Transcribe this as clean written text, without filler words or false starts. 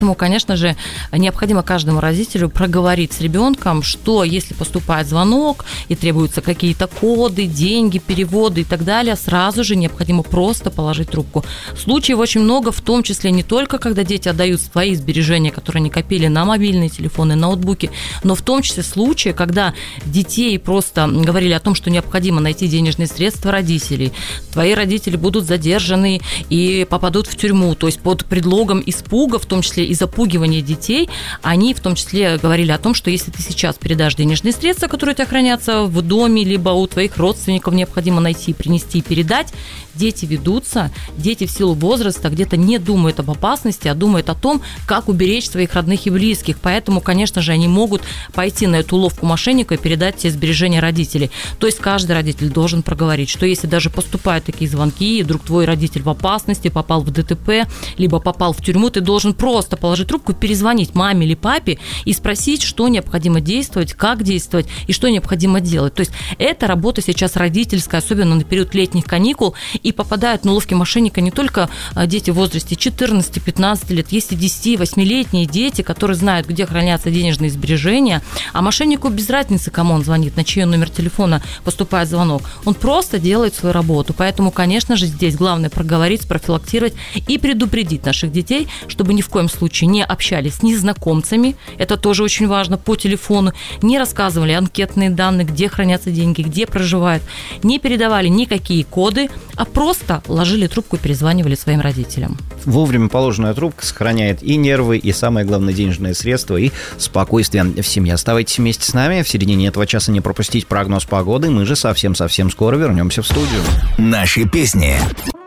Поэтому, конечно же, необходимо каждому родителю проговорить с ребенком, что если поступает звонок и требуются какие-то коды, деньги, переводы и так далее, сразу же необходимо просто положить трубку. Случаев очень много, в том числе не только когда дети отдают свои сбережения, которые они копили на мобильные телефоны, ноутбуки, но в том числе случаи, когда детей просто говорили о том, что необходимо найти денежные средства родителей. Твои родители будут задержаны и попадут в тюрьму. То есть под предлогом испуга, в том числе и запугивания детей, они в том числе говорили о том, что если ты сейчас передашь денежные средства, которые у тебя хранятся в доме, либо у твоих родственников необходимо найти, принести и передать, дети ведутся, дети в силу возраста где-то не думают об опасности, а думают о том, как уберечь своих родных и близких. Поэтому, конечно же, они могут пойти на эту уловку мошенника и передать все сбережения родителей. То есть каждый родитель должен проговорить, что если даже поступают такие звонки, и вдруг твой родитель в опасности, попал в ДТП, либо попал в тюрьму, ты должен просто положить трубку, перезвонить маме или папе и спросить, что необходимо действовать, как действовать и что необходимо делать. То есть эта работа сейчас родительская, особенно на период летних каникул, и попадают на уловки мошенника не только дети в возрасте 14-15 лет, есть и 10-8-летние дети, которые знают, где хранятся денежные сбережения, а мошеннику без разницы, кому он звонит, на чей номер телефона поступает звонок. Он просто делает свою работу. Поэтому, конечно же, здесь главное проговорить, спрофилактировать и предупредить наших детей, чтобы ни в коем случае не общались с незнакомцами, это тоже очень важно, по телефону, не рассказывали анкетные данные, где хранятся деньги, где проживают, не передавали никакие коды, а просто ложили трубку и перезванивали своим родителям. Вовремя положенная трубка сохраняет и нервы, и, самое главное, денежные средства, и спокойствие в семье. Оставайтесь вместе с нами. В середине этого часа не пропустить прогноз погоды. Мы же совсем-совсем скоро вернемся в студию. Наши песни.